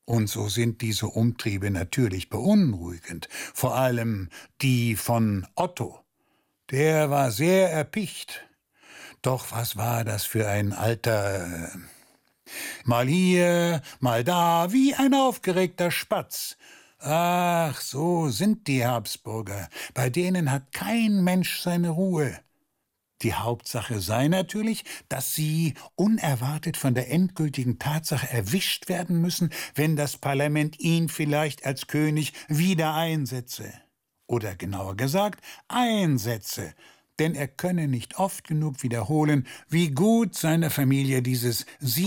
Und so sind diese Umtriebe natürlich beunruhigend, vor allem die von Otto. Der war sehr erpicht. Doch was war das für ein alter, mal hier, mal da, wie ein aufgeregter Spatz. Ach, so sind die Habsburger, bei denen hat kein Mensch seine Ruhe. Die Hauptsache sei natürlich, dass sie unerwartet von der endgültigen Tatsache erwischt werden müssen, wenn das Parlament ihn vielleicht als König wieder einsetze. Oder genauer gesagt, einsetze, denn er könne nicht oft genug wiederholen, wie gut seiner Familie dieses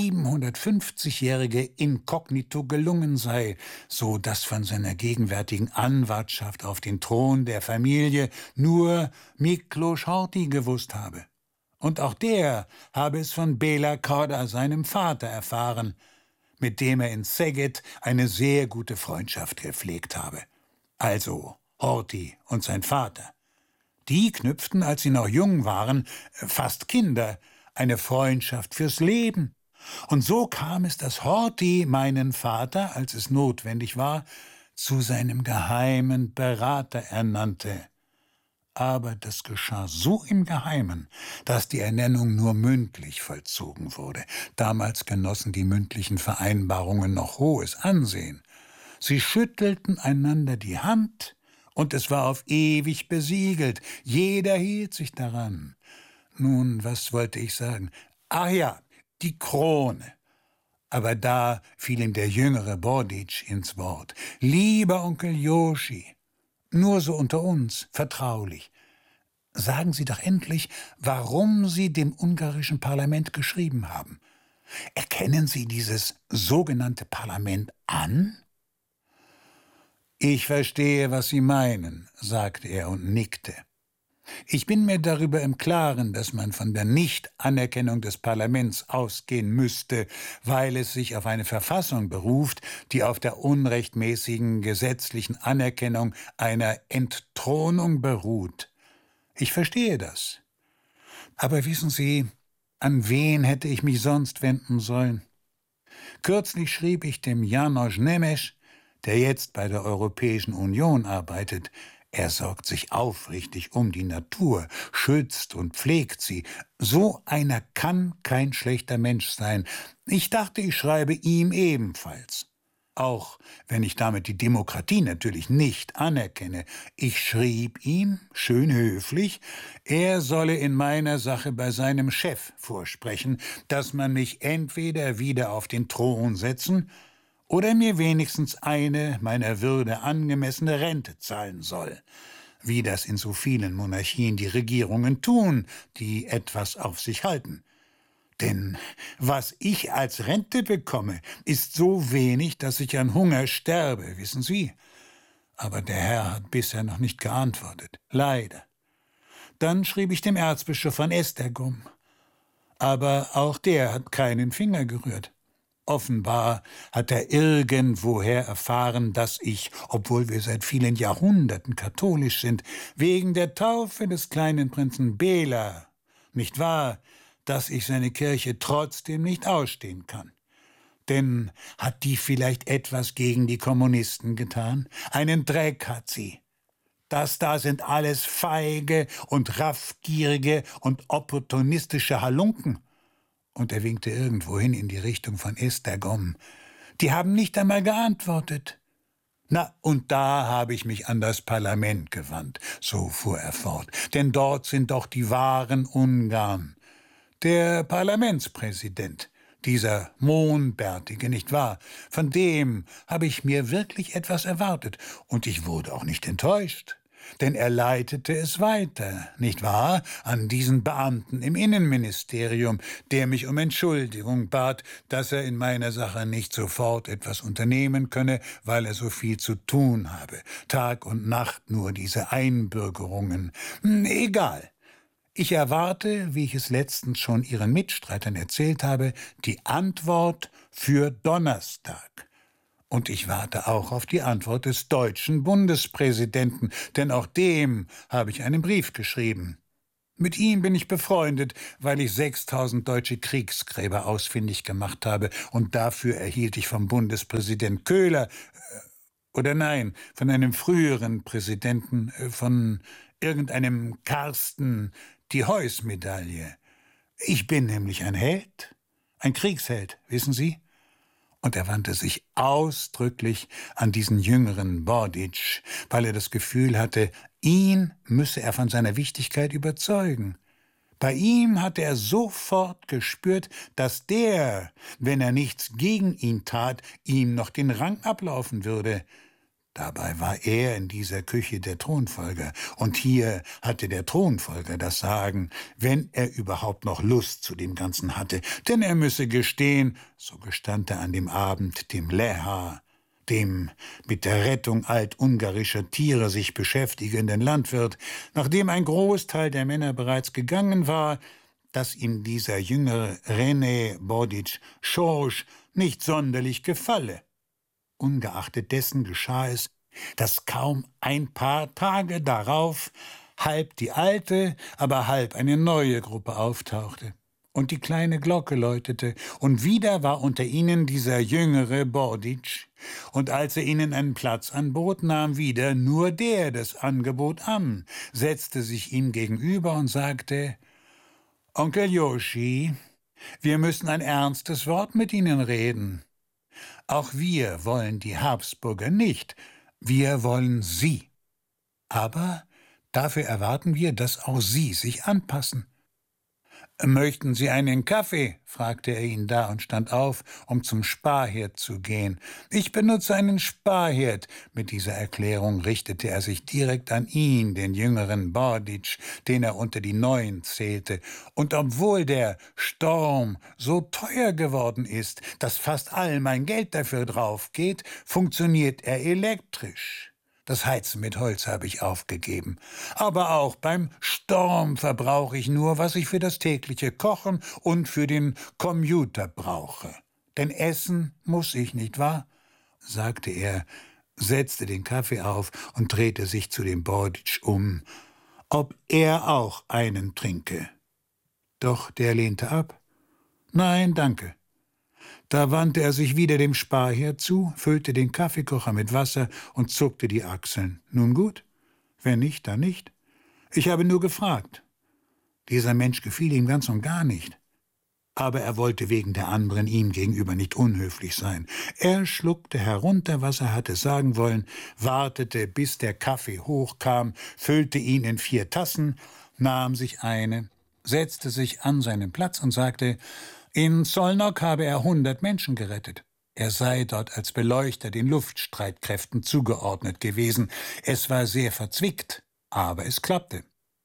750-jährige Inkognito gelungen sei, so dass von seiner gegenwärtigen Anwartschaft auf den Thron der Familie nur Miklos Horthy gewusst habe. Und auch der habe es von Béla Korda, seinem Vater, erfahren, mit dem er in Szeged eine sehr gute Freundschaft gepflegt habe. Also Horthy und sein Vater. Die knüpften, als sie noch jung waren, fast Kinder, eine Freundschaft fürs Leben. Und so kam es, dass Horthy meinen Vater, als es notwendig war, zu seinem geheimen Berater ernannte. Aber das geschah so im Geheimen, dass die Ernennung nur mündlich vollzogen wurde. Damals genossen die mündlichen Vereinbarungen noch hohes Ansehen. Sie schüttelten einander die Hand, und es war auf ewig besiegelt. Jeder hielt sich daran. Nun, was wollte ich sagen? Ach ja, die Krone. Aber da fiel ihm der jüngere Bohditsch ins Wort. Lieber Onkel Joshi, nur so unter uns, vertraulich. Sagen Sie doch endlich, warum Sie dem ungarischen Parlament geschrieben haben. Erkennen Sie dieses sogenannte Parlament an? »Ich verstehe, was Sie meinen«, sagte er und nickte. »Ich bin mir darüber im Klaren, dass man von der Nichtanerkennung des Parlaments ausgehen müsste, weil es sich auf eine Verfassung beruft, die auf der unrechtmäßigen gesetzlichen Anerkennung einer Entthronung beruht. Ich verstehe das. Aber wissen Sie, an wen hätte ich mich sonst wenden sollen? Kürzlich schrieb ich dem János Nemes, der jetzt bei der Europäischen Union arbeitet. Er sorgt sich aufrichtig um die Natur, schützt und pflegt sie. So einer kann kein schlechter Mensch sein. Ich dachte, ich schreibe ihm ebenfalls. Auch wenn ich damit die Demokratie natürlich nicht anerkenne. Ich schrieb ihm, schön höflich, er solle in meiner Sache bei seinem Chef vorsprechen, dass man mich entweder wieder auf den Thron setzen oder mir wenigstens eine meiner Würde angemessene Rente zahlen soll, wie das in so vielen Monarchien die Regierungen tun, die etwas auf sich halten. Denn was ich als Rente bekomme, ist so wenig, dass ich an Hunger sterbe, wissen Sie. Aber der Herr hat bisher noch nicht geantwortet, leider. Dann schrieb ich dem Erzbischof von Esztergom, aber auch der hat keinen Finger gerührt. Offenbar hat er irgendwoher erfahren, dass ich, obwohl wir seit vielen Jahrhunderten katholisch sind, wegen der Taufe des kleinen Prinzen Béla, nicht wahr, dass ich seine Kirche trotzdem nicht ausstehen kann. Denn hat die vielleicht etwas gegen die Kommunisten getan? Einen Dreck hat sie. Das da sind alles feige und raffgierige und opportunistische Halunken. Und er winkte irgendwohin in die Richtung von Esztergom. Die haben nicht einmal geantwortet. Na, und da habe ich mich an das Parlament gewandt, so fuhr er fort, denn dort sind doch die wahren Ungarn. Der Parlamentspräsident, dieser Mohnbärtige, nicht wahr? Von dem habe ich mir wirklich etwas erwartet, und ich wurde auch nicht enttäuscht. Denn er leitete es weiter, nicht wahr, an diesen Beamten im Innenministerium, der mich um Entschuldigung bat, dass er in meiner Sache nicht sofort etwas unternehmen könne, weil er so viel zu tun habe. Tag und Nacht nur diese Einbürgerungen. Egal. Ich erwarte, wie ich es letztens schon Ihren Mitstreitern erzählt habe, die Antwort für Donnerstag. Und ich warte auch auf die Antwort des deutschen Bundespräsidenten, denn auch dem habe ich einen Brief geschrieben. Mit ihm bin ich befreundet, weil ich 6.000 deutsche Kriegsgräber ausfindig gemacht habe, und dafür erhielt ich vom Bundespräsident Köhler, oder nein, von einem früheren Präsidenten, von irgendeinem Karsten, die Heuss-Medaille. Ich bin nämlich ein Held, ein Kriegsheld, wissen Sie? Und er wandte sich ausdrücklich an diesen jüngeren Borditsch, weil er das Gefühl hatte, ihn müsse er von seiner Wichtigkeit überzeugen. Bei ihm hatte er sofort gespürt, dass der, wenn er nichts gegen ihn tat, ihm noch den Rang ablaufen würde. Dabei war er in dieser Küche der Thronfolger, und hier hatte der Thronfolger das Sagen, wenn er überhaupt noch Lust zu dem Ganzen hatte, denn er müsse gestehen, so gestand er an dem Abend dem Leha, dem mit der Rettung altungarischer Tiere sich beschäftigenden Landwirt, nachdem ein Großteil der Männer bereits gegangen war, dass ihm dieser jüngere René Borditsch Schorsch nicht sonderlich gefalle. Ungeachtet dessen geschah es, dass kaum ein paar Tage darauf halb die alte, aber halb eine neue Gruppe auftauchte. Und die kleine Glocke läutete, und wieder war unter ihnen dieser jüngere Borditsch. Und als er ihnen einen Platz anbot, nahm wieder nur der das Angebot an, setzte sich ihm gegenüber und sagte: »Onkel Joschi, wir müssen ein ernstes Wort mit Ihnen reden. Auch wir wollen die Habsburger nicht, wir wollen Sie. Aber dafür erwarten wir, dass auch Sie sich anpassen.« »Möchten Sie einen Kaffee?« fragte er ihn da und stand auf, um zum Sparherd zu gehen. »Ich benutze einen Sparherd.« Mit dieser Erklärung richtete er sich direkt an ihn, den jüngeren Borditsch, den er unter die Neuen zählte. »Und obwohl der Storm so teuer geworden ist, dass fast all mein Geld dafür draufgeht, funktioniert er elektrisch. Das Heizen mit Holz habe ich aufgegeben. Aber auch beim Storm verbrauche ich nur, was ich für das tägliche Kochen und für den Computer brauche. Denn essen muss ich, nicht wahr?« sagte er, setzte den Kaffee auf und drehte sich zu dem Borditsch um, ob er auch einen trinke. Doch der lehnte ab. »Nein, danke.« Da wandte er sich wieder dem Sparherd zu, füllte den Kaffeekocher mit Wasser und zuckte die Achseln. »Nun gut, wenn nicht, dann nicht. Ich habe nur gefragt.« Dieser Mensch gefiel ihm ganz und gar nicht. Aber er wollte wegen der anderen ihm gegenüber nicht unhöflich sein. Er schluckte herunter, was er hatte sagen wollen, wartete, bis der Kaffee hochkam, füllte ihn in 4 Tassen, nahm sich eine, setzte sich an seinen Platz und sagte: »In Szolnok habe er 100 Menschen gerettet. Er sei dort als Beleuchter den Luftstreitkräften zugeordnet gewesen. Es war sehr verzwickt, aber es klappte.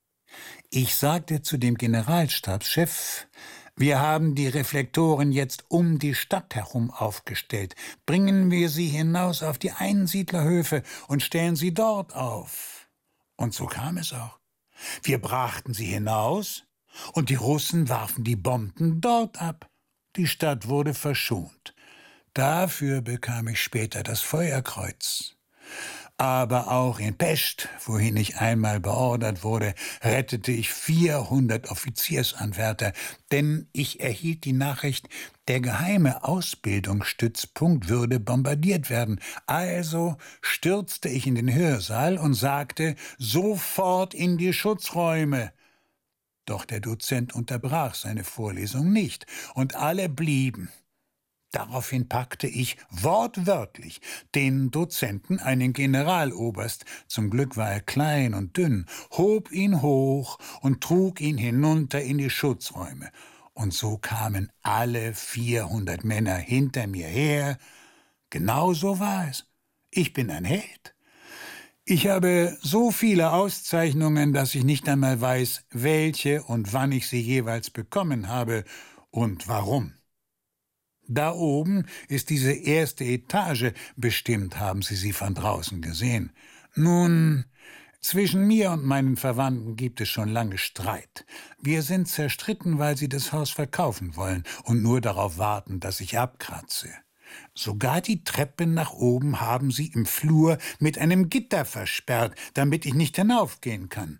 Ich sagte zu dem Generalstabschef: Wir haben die Reflektoren jetzt um die Stadt herum aufgestellt. Bringen wir sie hinaus auf die Einsiedlerhöfe und stellen sie dort auf.« Und so kam es auch. Wir brachten sie hinaus, und die Russen warfen die Bomben dort ab. Die Stadt wurde verschont. Dafür bekam ich später das Feuerkreuz. Aber auch in Pest, wohin ich einmal beordert wurde, rettete ich 400 Offiziersanwärter, denn ich erhielt die Nachricht, der geheime Ausbildungsstützpunkt würde bombardiert werden. Also stürzte ich in den Hörsaal und sagte: »Sofort in die Schutzräume!« Doch der Dozent unterbrach seine Vorlesung nicht, und alle blieben. Daraufhin packte ich wortwörtlich den Dozenten, einen Generaloberst, zum Glück war er klein und dünn, hob ihn hoch und trug ihn hinunter in die Schutzräume. Und so kamen alle 400 Männer hinter mir her. Genau so war es. Ich bin ein Held. Ich habe so viele Auszeichnungen, dass ich nicht einmal weiß, welche und wann ich sie jeweils bekommen habe und warum. Da oben ist diese erste Etage, bestimmt haben Sie sie von draußen gesehen. Nun, zwischen mir und meinen Verwandten gibt es schon lange Streit. Wir sind zerstritten, weil sie das Haus verkaufen wollen und nur darauf warten, dass ich abkratze. Sogar die Treppe nach oben haben sie im Flur mit einem Gitter versperrt, damit ich nicht hinaufgehen kann.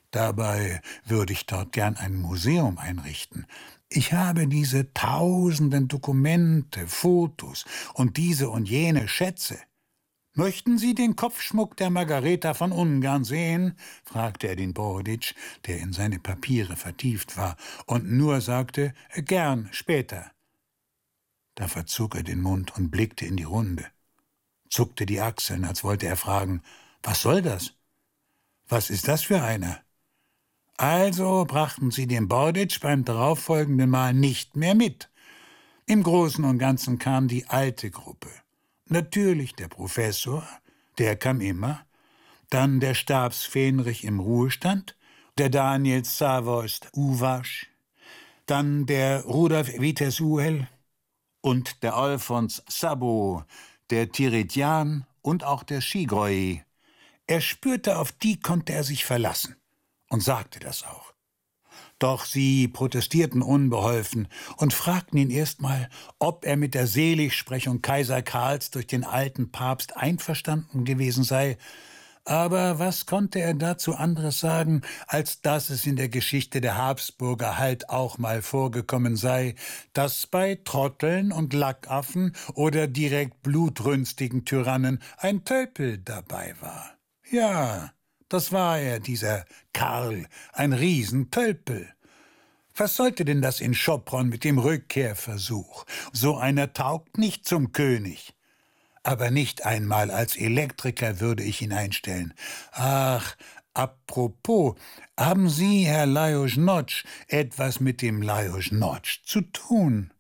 Dabei würde ich dort gern ein Museum einrichten. Ich habe diese tausenden Dokumente, Fotos und diese und jene Schätze. »Möchten Sie den Kopfschmuck der Margareta von Ungarn sehen?« fragte er den Boroditsch, der in seine Papiere vertieft war und nur sagte, »Gern, später.« Da verzog er den Mund und blickte in die Runde, zuckte die Achseln, als wollte er fragen, »Was soll das? Was ist das für einer?« Also brachten sie den Boroditsch beim darauffolgenden Mal nicht mehr mit. Im Großen und Ganzen kam die alte Gruppe. Natürlich der Professor, der kam immer, dann der Stabsfähnrich im Ruhestand, der Daniel Szavost Uwasch, dann der Rudolf Witesuhel und der Alfons Szabo, der Tiritian und auch der Schigroi. Er spürte, auf die konnte er sich verlassen und sagte das auch. Doch sie protestierten unbeholfen und fragten ihn erstmal, ob er mit der Seligsprechung Kaiser Karls durch den alten Papst einverstanden gewesen sei. Aber was konnte er dazu anderes sagen, als dass es in der Geschichte der Habsburger halt auch mal vorgekommen sei, dass bei Trotteln und Lackaffen oder direkt blutrünstigen Tyrannen ein Tölpel dabei war. Ja, das war er, dieser Karl, ein Riesentölpel. Was sollte denn das in Schopron mit dem Rückkehrversuch? So einer taugt nicht zum König. Aber nicht einmal als Elektriker würde ich ihn einstellen. Ach, apropos, haben Sie, Herr Lajos Notsch, etwas mit dem Lajos Notsch zu tun?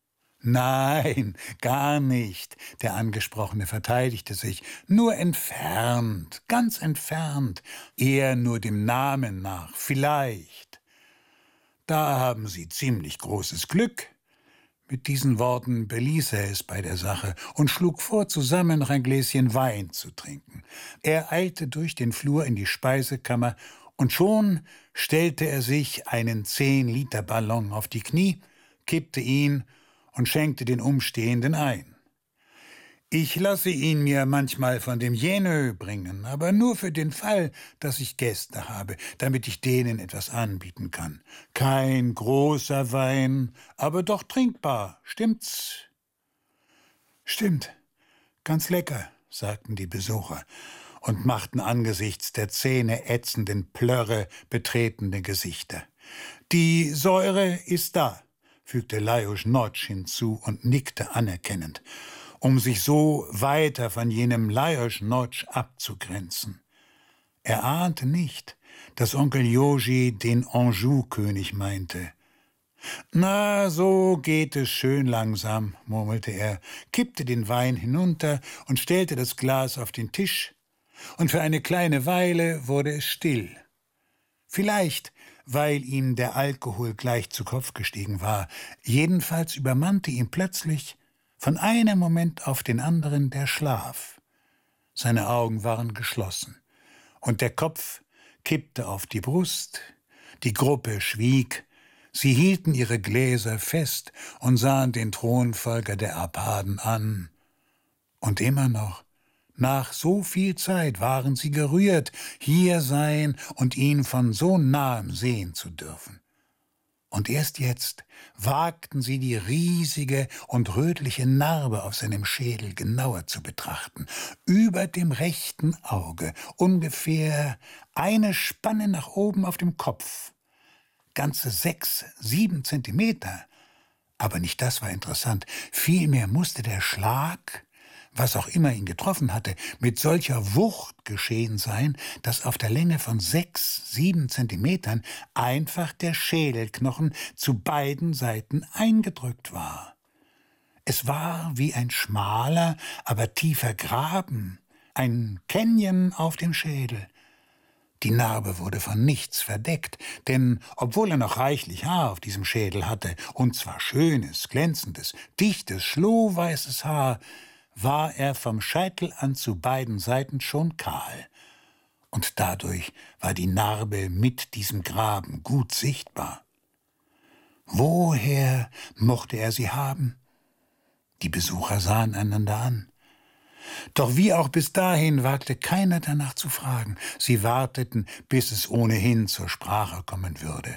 Nein, gar nicht. Der Angesprochene verteidigte sich. Nur entfernt, ganz entfernt, eher nur dem Namen nach, vielleicht. Da haben Sie ziemlich großes Glück. Mit diesen Worten beließ er es bei der Sache und schlug vor, zusammen noch ein Gläschen Wein zu trinken. Er eilte durch den Flur in die Speisekammer, und schon stellte er sich einen 10-Liter-Ballon auf die Knie, kippte ihn und schenkte den Umstehenden ein. »Ich lasse ihn mir manchmal von dem Jenö bringen, aber nur für den Fall, dass ich Gäste habe, damit ich denen etwas anbieten kann. Kein großer Wein, aber doch trinkbar, stimmt's?« »Stimmt, ganz lecker«, sagten die Besucher und machten angesichts der zähneätzenden Plörre betretene Gesichter. »Die Säure ist da«, fügte Lajos Notsch hinzu und nickte anerkennend, um sich so weiter von jenem Lajos Notsch abzugrenzen. Er ahnte nicht, dass Onkel Joji den Anjou-König meinte. »Na, so geht es schön langsam«, murmelte er, kippte den Wein hinunter und stellte das Glas auf den Tisch, und für eine kleine Weile wurde es still. Vielleicht, weil ihm der Alkohol gleich zu Kopf gestiegen war, jedenfalls übermannte ihn plötzlich von einem Moment auf den anderen der Schlaf. Seine Augen waren geschlossen, und der Kopf kippte auf die Brust. Die Gruppe schwieg. Sie hielten ihre Gläser fest und sahen den Thronfolger der Arpaden an. Und immer noch, nach so viel Zeit, waren sie gerührt, hier sein und ihn von so nahem sehen zu dürfen. Und erst jetzt wagten sie, die riesige und rötliche Narbe auf seinem Schädel genauer zu betrachten. Über dem rechten Auge, ungefähr eine Spanne nach oben auf dem Kopf. Ganze 6, 7 Zentimeter. Aber nicht das war interessant. Vielmehr musste der Schlag, was auch immer ihn getroffen hatte, mit solcher Wucht geschehen sein, dass auf der Länge von 6, 7 Zentimetern einfach der Schädelknochen zu beiden Seiten eingedrückt war. Es war wie ein schmaler, aber tiefer Graben, ein Canyon auf dem Schädel. Die Narbe wurde von nichts verdeckt, denn obwohl er noch reichlich Haar auf diesem Schädel hatte, und zwar schönes, glänzendes, dichtes, schlohweißes Haar, war er vom Scheitel an zu beiden Seiten schon kahl. Und dadurch war die Narbe mit diesem Graben gut sichtbar. Woher mochte er sie haben? Die Besucher sahen einander an. Doch wie auch bis dahin wagte keiner danach zu fragen. Sie warteten, bis es ohnehin zur Sprache kommen würde.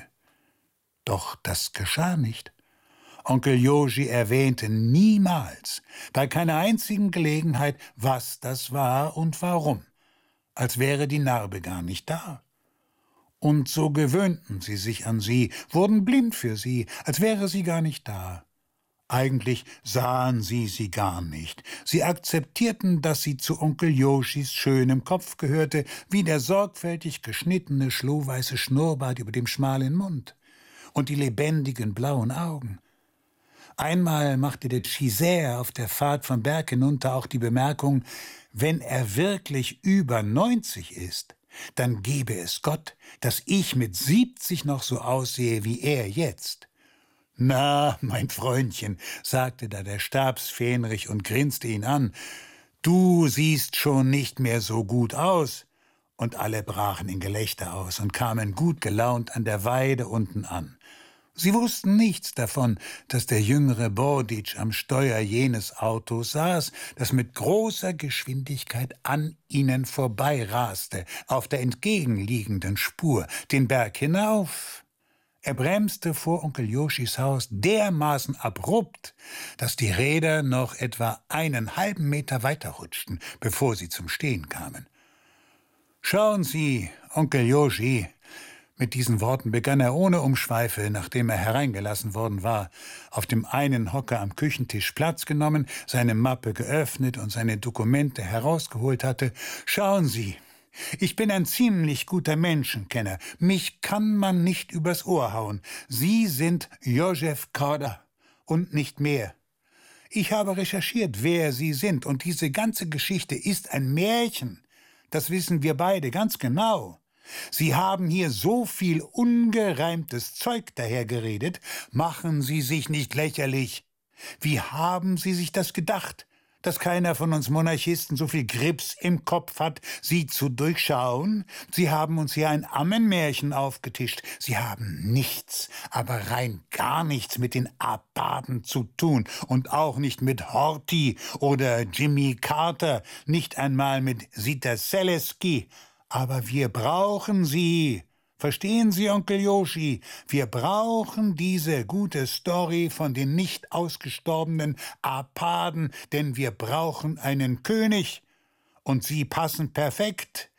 Doch das geschah nicht. Onkel Joji erwähnte niemals, bei keiner einzigen Gelegenheit, was das war und warum, als wäre die Narbe gar nicht da. Und so gewöhnten sie sich an sie, wurden blind für sie, als wäre sie gar nicht da. Eigentlich sahen sie gar nicht. Sie akzeptierten, dass sie zu Onkel Joschis schönem Kopf gehörte, wie der sorgfältig geschnittene, schlohweiße Schnurrbart über dem schmalen Mund und die lebendigen blauen Augen. Einmal machte der Chisaire auf der Fahrt vom Berg hinunter auch die Bemerkung, wenn er wirklich über 90 ist, dann gebe es Gott, dass ich mit 70 noch so aussehe wie er jetzt. »Na, mein Freundchen«, sagte da der Stabsfähnrich und grinste ihn an, »du siehst schon nicht mehr so gut aus.« Und alle brachen in Gelächter aus und kamen gut gelaunt an der Weide unten an. Sie wussten nichts davon, dass der jüngere Borditsch am Steuer jenes Autos saß, das mit großer Geschwindigkeit an ihnen vorbeiraste, auf der entgegenliegenden Spur, den Berg hinauf. Er bremste vor Onkel Joschis Haus dermaßen abrupt, dass die Räder noch etwa einen halben Meter weiterrutschten, bevor sie zum Stehen kamen. »Schauen Sie, Onkel Joschi«, mit diesen Worten begann er ohne Umschweife, nachdem er hereingelassen worden war, auf dem einen Hocker am Küchentisch Platz genommen, seine Mappe geöffnet und seine Dokumente herausgeholt hatte. »Schauen Sie, ich bin ein ziemlich guter Menschenkenner. Mich kann man nicht übers Ohr hauen. Sie sind Josef Korda und nicht mehr. Ich habe recherchiert, wer Sie sind, und diese ganze Geschichte ist ein Märchen. Das wissen wir beide ganz genau. Sie haben hier so viel ungereimtes Zeug dahergeredet. Machen Sie sich nicht lächerlich. Wie haben Sie sich das gedacht, dass keiner von uns Monarchisten so viel Grips im Kopf hat, Sie zu durchschauen? Sie haben uns hier ein Ammenmärchen aufgetischt. Sie haben nichts, aber rein gar nichts mit den Abaden zu tun und auch nicht mit Horthy oder Jimmy Carter, nicht einmal mit Sita Seleski. Aber wir brauchen sie. Verstehen Sie, Onkel Joschi? Wir brauchen diese gute Story von den nicht ausgestorbenen Apaden, denn wir brauchen einen König. Und Sie passen perfekt.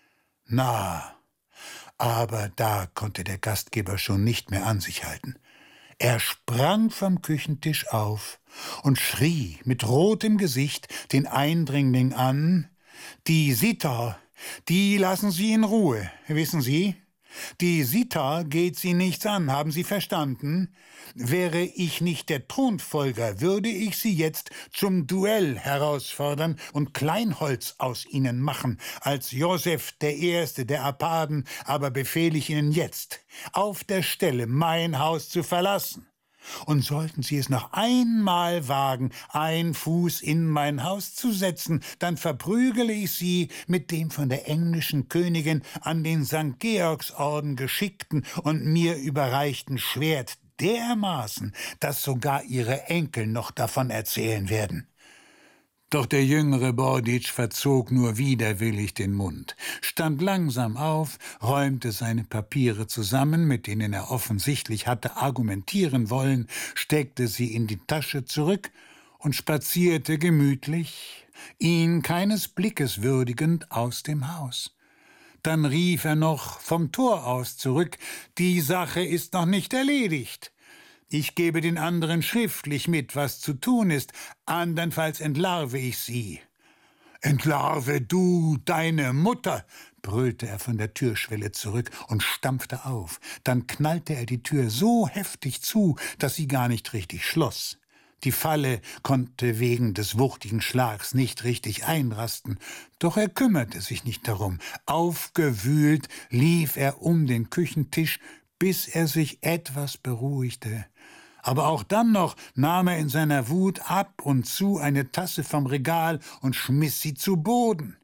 Na, aber da konnte der Gastgeber schon nicht mehr an sich halten. Er sprang vom Küchentisch auf und schrie mit rotem Gesicht den Eindringling an: »Die Sita, die lassen Sie in Ruhe, wissen Sie? Die Sita geht Sie nichts an, haben Sie verstanden? Wäre ich nicht der Thronfolger, würde ich Sie jetzt zum Duell herausfordern und Kleinholz aus Ihnen machen, als Josef der Erste der Apaden, aber befehle ich Ihnen jetzt, auf der Stelle mein Haus zu verlassen. Und sollten Sie es noch einmal wagen, einen Fuß in mein Haus zu setzen, dann verprügele ich Sie mit dem von der englischen Königin an den St. Georgsorden geschickten und mir überreichten Schwert dermaßen, dass sogar Ihre Enkel noch davon erzählen werden.« Doch der jüngere Borditsch verzog nur widerwillig den Mund, stand langsam auf, räumte seine Papiere zusammen, mit denen er offensichtlich hatte argumentieren wollen, steckte sie in die Tasche zurück und spazierte gemütlich, ihn keines Blickes würdigend, aus dem Haus. Dann rief er noch vom Tor aus zurück: »Die Sache ist noch nicht erledigt. Ich gebe den anderen schriftlich mit, was zu tun ist, andernfalls entlarve ich sie.« »Entlarve du deine Mutter«, brüllte er von der Türschwelle zurück und stampfte auf. Dann knallte er die Tür so heftig zu, dass sie gar nicht richtig schloss. Die Falle konnte wegen des wuchtigen Schlags nicht richtig einrasten, doch er kümmerte sich nicht darum. Aufgewühlt lief er um den Küchentisch, bis er sich etwas beruhigte. Aber auch dann noch nahm er in seiner Wut ab und zu eine Tasse vom Regal und schmiss sie zu Boden.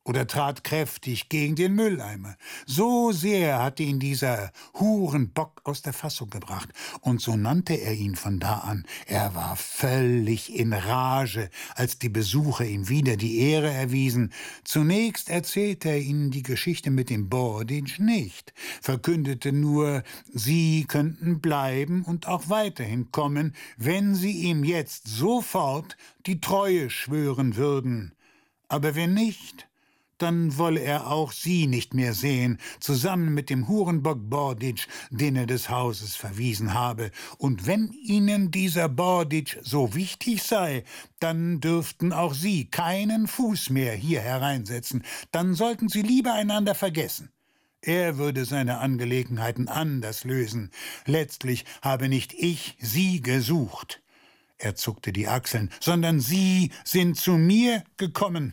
oder trat kräftig gegen den Mülleimer. So sehr hatte ihn dieser Hurenbock aus der Fassung gebracht, und so nannte er ihn von da an. Er war völlig in Rage, als die Besucher ihm wieder die Ehre erwiesen. Zunächst erzählte er ihnen die Geschichte mit dem Borditsch nicht, verkündete nur, sie könnten bleiben und auch weiterhin kommen, wenn sie ihm jetzt sofort die Treue schwören würden. Aber wenn nicht, dann wolle er auch sie nicht mehr sehen, zusammen mit dem Hurenbock Borditsch, den er des Hauses verwiesen habe. Und wenn ihnen dieser Borditsch so wichtig sei, dann dürften auch sie keinen Fuß mehr hier hereinsetzen. Dann sollten sie lieber einander vergessen. Er würde seine Angelegenheiten anders lösen. Letztlich habe nicht ich sie gesucht. Er zuckte die Achseln, sondern Sie sind zu mir gekommen.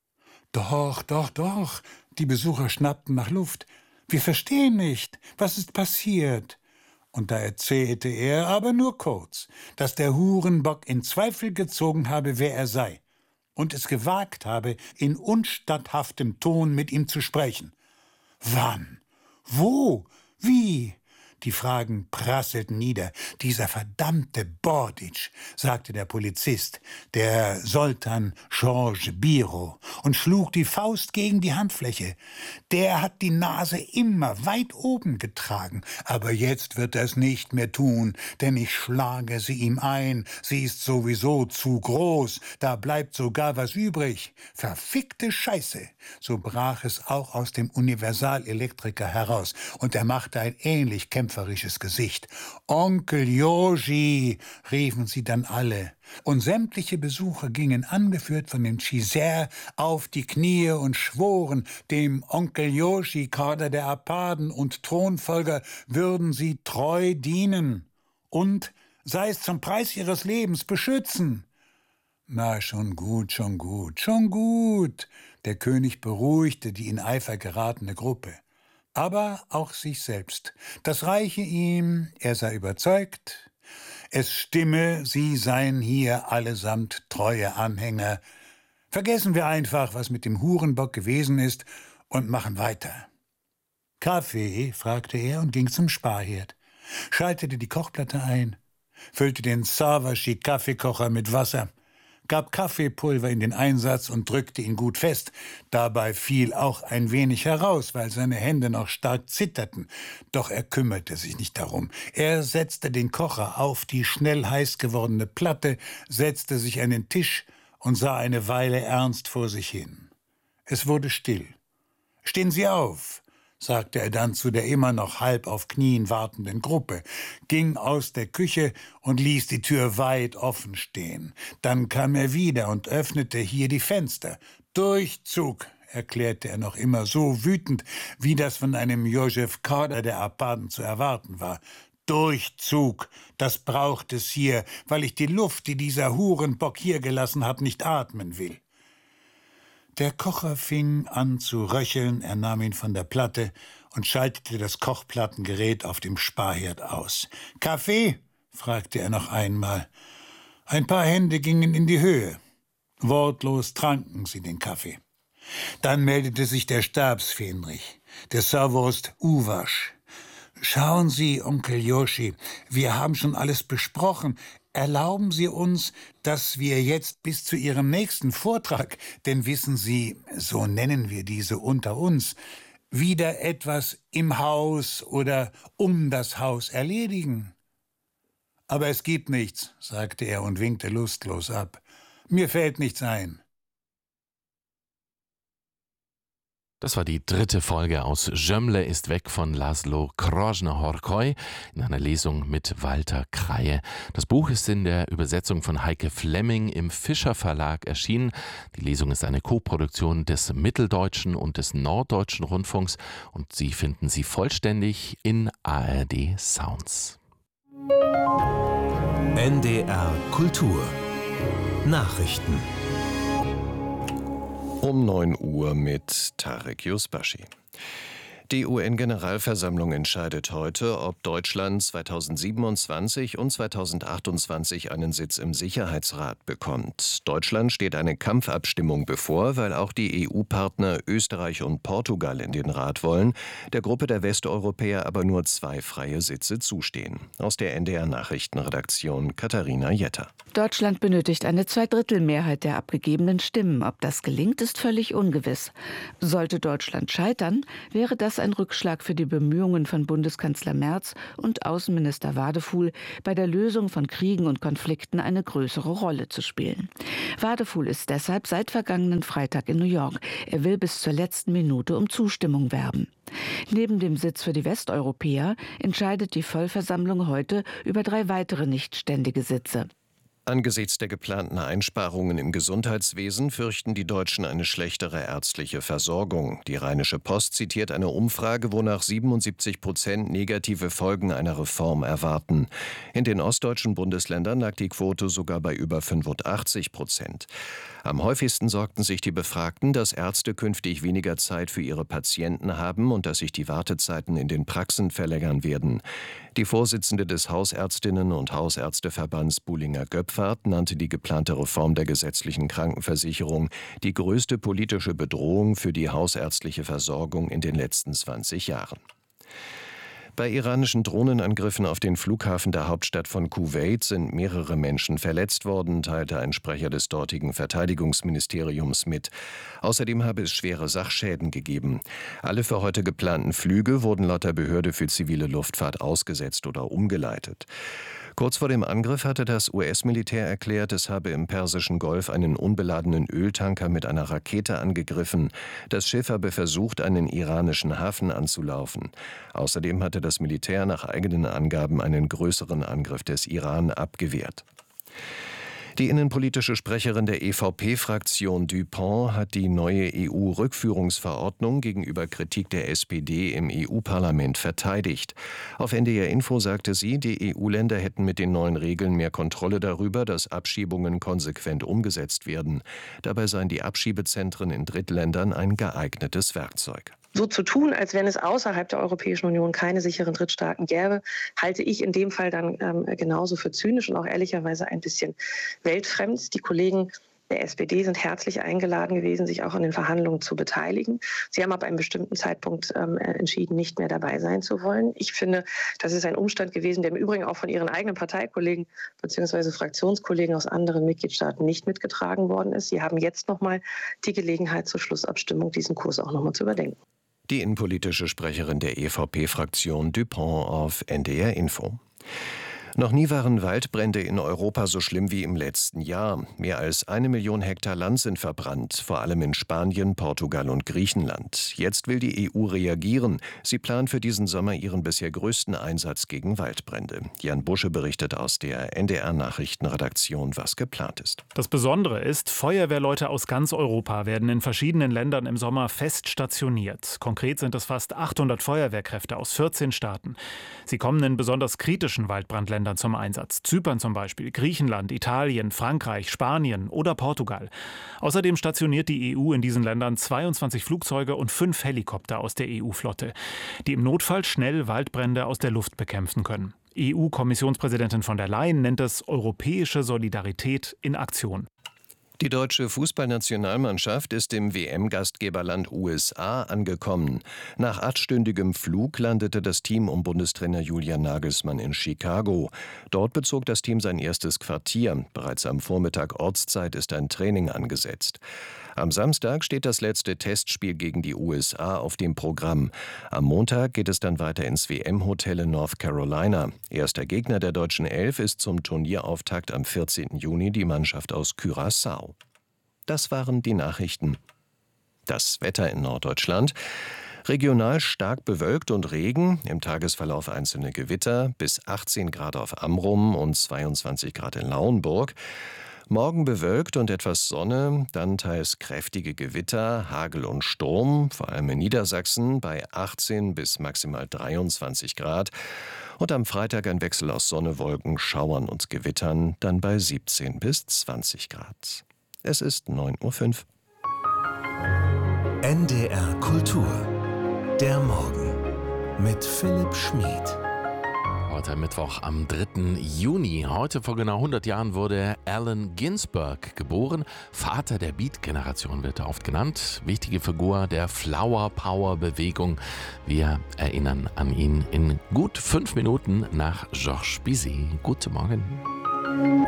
Doch, die Besucher schnappten nach Luft. Wir verstehen nicht, was ist passiert? Und da erzählte er, aber nur kurz, dass der Hurenbock in Zweifel gezogen habe, wer er sei, und es gewagt habe, in unstatthaftem Ton mit ihm zu sprechen. Wann? Wo? Wie? Die Fragen prasselten nieder. Dieser verdammte Borditsch, sagte der Polizist, der Soltan Georges Biro, und schlug die Faust gegen die Handfläche. Der hat die Nase immer weit oben getragen, aber jetzt wird er es nicht mehr tun, denn ich schlage sie ihm ein. Sie ist sowieso zu groß, da bleibt sogar was übrig. Verfickte Scheiße! So brach es auch aus dem Universalelektriker heraus, und er machte ein ähnlich kämpferisches Gesicht. »Onkel Joji«, riefen sie dann alle. Und sämtliche Besucher gingen, angeführt von dem Chiser, auf die Knie und schworen, dem Onkel Joji, Kader der Apaden und Thronfolger, würden sie treu dienen und, sei es zum Preis ihres Lebens, beschützen. »Na, schon gut. Der König beruhigte die in Eifer geratene Gruppe. Aber auch sich selbst. Das reiche ihm, er sei überzeugt, es stimme, sie seien hier allesamt treue Anhänger. Vergessen wir einfach, was mit dem Hurenbock gewesen ist, und machen weiter. »Kaffee?« fragte er und ging zum Sparherd, schaltete die Kochplatte ein, füllte den Savashi-Kaffeekocher mit Wasser, gab Kaffeepulver in den Einsatz und drückte ihn gut fest. Dabei fiel auch ein wenig heraus, weil seine Hände noch stark zitterten. Doch er kümmerte sich nicht darum. Er setzte den Kocher auf die schnell heiß gewordene Platte, setzte sich an den Tisch und sah eine Weile ernst vor sich hin. Es wurde still. »Stehen Sie auf«, sagte er dann zu der immer noch halb auf Knien wartenden Gruppe, ging aus der Küche und ließ die Tür weit offen stehen. Dann kam er wieder und öffnete hier die Fenster. »Durchzug«, erklärte er noch immer so wütend, wie das von einem Josef Kader der Apaden zu erwarten war. »Durchzug, das braucht es hier, weil ich die Luft, die dieser Hurenbock hier gelassen hat, nicht atmen will.« Der Kocher fing an zu röcheln, er nahm ihn von der Platte und schaltete das Kochplattengerät auf dem Sparherd aus. »Kaffee?« fragte er noch einmal. Ein paar Hände gingen in die Höhe. Wortlos tranken sie den Kaffee. Dann meldete sich der Stabsfähnrich, der Savost Uwasch. »Schauen Sie, Onkel Joshi, wir haben schon alles besprochen. Erlauben Sie uns, dass wir jetzt bis zu Ihrem nächsten Vortrag, denn wissen Sie, so nennen wir diese unter uns, wieder etwas im Haus oder um das Haus erledigen?« »Aber es gibt nichts«, sagte er und winkte lustlos ab. »Mir fällt nichts ein.« Das war die 3. Folge aus Jömle ist weg von Laszlo Krosno-Horkhoi in einer Lesung mit Walter Kreie. Das Buch ist in der Übersetzung von Heike Flemming im Fischer Verlag erschienen. Die Lesung ist eine Koproduktion des Mitteldeutschen und des Norddeutschen Rundfunks und Sie finden sie vollständig in ARD Sounds. NDR Kultur Nachrichten um 9 Uhr mit Tarek Yusbashi. Die UN-Generalversammlung entscheidet heute, ob Deutschland 2027 und 2028 einen Sitz im Sicherheitsrat bekommt. Deutschland steht eine Kampfabstimmung bevor, weil auch die EU-Partner Österreich und Portugal in den Rat wollen, der Gruppe der Westeuropäer aber nur 2 freie Sitze zustehen. Aus der NDR-Nachrichtenredaktion Katharina Jetter. Deutschland benötigt eine Zweidrittelmehrheit der abgegebenen Stimmen. Ob das gelingt, ist völlig ungewiss. Sollte Deutschland scheitern, wäre das ein Rückschlag für die Bemühungen von Bundeskanzler Merz und Außenminister Wadefuhl, bei der Lösung von Kriegen und Konflikten eine größere Rolle zu spielen. Wadefuhl ist deshalb seit vergangenen Freitag in New York. Er will bis zur letzten Minute um Zustimmung werben. Neben dem Sitz für die Westeuropäer entscheidet die Vollversammlung heute über 3 weitere nichtständige Sitze. Angesichts der geplanten Einsparungen im Gesundheitswesen fürchten die Deutschen eine schlechtere ärztliche Versorgung. Die Rheinische Post zitiert eine Umfrage, wonach 77% negative Folgen einer Reform erwarten. In den ostdeutschen Bundesländern lag die Quote sogar bei über 85%. Am häufigsten sorgten sich die Befragten, dass Ärzte künftig weniger Zeit für ihre Patienten haben und dass sich die Wartezeiten in den Praxen verlängern werden. Die Vorsitzende des Hausärztinnen- und Hausärzteverbands Buhlinger-Göpfert nannte die geplante Reform der gesetzlichen Krankenversicherung die größte politische Bedrohung für die hausärztliche Versorgung in den letzten 20 Jahren. Bei iranischen Drohnenangriffen auf den Flughafen der Hauptstadt von Kuwait sind mehrere Menschen verletzt worden, teilte ein Sprecher des dortigen Verteidigungsministeriums mit. Außerdem habe es schwere Sachschäden gegeben. Alle für heute geplanten Flüge wurden laut der Behörde für zivile Luftfahrt ausgesetzt oder umgeleitet. Kurz vor dem Angriff hatte das US-Militär erklärt, es habe im Persischen Golf einen unbeladenen Öltanker mit einer Rakete angegriffen. Das Schiff habe versucht, einen iranischen Hafen anzulaufen. Außerdem hatte das Militär nach eigenen Angaben einen größeren Angriff des Iran abgewehrt. Die innenpolitische Sprecherin der EVP-Fraktion Dupont hat die neue EU-Rückführungsverordnung gegenüber Kritik der SPD im EU-Parlament verteidigt. Auf NDR Info sagte sie, die EU-Länder hätten mit den neuen Regeln mehr Kontrolle darüber, dass Abschiebungen konsequent umgesetzt werden. Dabei seien die Abschiebezentren in Drittländern ein geeignetes Werkzeug. So zu tun, als wenn es außerhalb der Europäischen Union keine sicheren Drittstaaten gäbe, halte ich in dem Fall dann genauso für zynisch und auch ehrlicherweise ein bisschen weltfremd. Die Kollegen der SPD sind herzlich eingeladen gewesen, sich auch an den Verhandlungen zu beteiligen. Sie haben ab einem bestimmten Zeitpunkt entschieden, nicht mehr dabei sein zu wollen. Ich finde, das ist ein Umstand gewesen, der im Übrigen auch von Ihren eigenen Parteikollegen bzw. Fraktionskollegen aus anderen Mitgliedstaaten nicht mitgetragen worden ist. Sie haben jetzt nochmal die Gelegenheit zur Schlussabstimmung, diesen Kurs auch nochmal zu überdenken. Die innenpolitische Sprecherin der EVP-Fraktion Dupont auf NDR Info. Noch nie waren Waldbrände in Europa so schlimm wie im letzten Jahr. Mehr als 1 Million Hektar Land sind verbrannt, vor allem in Spanien, Portugal und Griechenland. Jetzt will die EU reagieren. Sie plant für diesen Sommer ihren bisher größten Einsatz gegen Waldbrände. Jan Busche berichtet aus der NDR-Nachrichtenredaktion, was geplant ist. Das Besondere ist, Feuerwehrleute aus ganz Europa werden in verschiedenen Ländern im Sommer fest stationiert. Konkret sind es fast 800 Feuerwehrkräfte aus 14 Staaten. Sie kommen in besonders kritischen Waldbrandländern zum Einsatz. Zypern zum Beispiel, Griechenland, Italien, Frankreich, Spanien oder Portugal. Außerdem stationiert die EU in diesen Ländern 22 Flugzeuge und 5 Helikopter aus der EU-Flotte, die im Notfall schnell Waldbrände aus der Luft bekämpfen können. EU-Kommissionspräsidentin von der Leyen nennt es europäische Solidarität in Aktion. Die deutsche Fußballnationalmannschaft ist im WM-Gastgeberland USA angekommen. Nach 8-stündigem Flug landete das Team um Bundestrainer Julian Nagelsmann in Chicago. Dort bezog das Team sein erstes Quartier. Bereits am Vormittag Ortszeit ist ein Training angesetzt. Am Samstag steht das letzte Testspiel gegen die USA auf dem Programm. Am Montag geht es dann weiter ins WM-Hotel in North Carolina. Erster Gegner der deutschen Elf ist zum Turnierauftakt am 14. Juni die Mannschaft aus Curaçao. Das waren die Nachrichten. Das Wetter in Norddeutschland. Regional stark bewölkt und Regen, im Tagesverlauf einzelne Gewitter, bis 18 Grad auf Amrum und 22 Grad in Lauenburg. Morgen bewölkt und etwas Sonne, dann teils kräftige Gewitter, Hagel und Sturm, vor allem in Niedersachsen bei 18 bis maximal 23 Grad. Und am Freitag ein Wechsel aus Sonne, Wolken, Schauern und Gewittern, dann bei 17 bis 20 Grad. Es ist 9:05 Uhr. NDR Kultur. Der Morgen mit Philipp Schmid. Heute Mittwoch am 3. Juni. Heute vor genau 100 Jahren wurde Allen Ginsberg geboren. Vater der Beat-Generation wird er oft genannt. Wichtige Figur der Flower-Power-Bewegung. Wir erinnern an ihn in gut 5 Minuten nach Georges Bizet. Guten Morgen.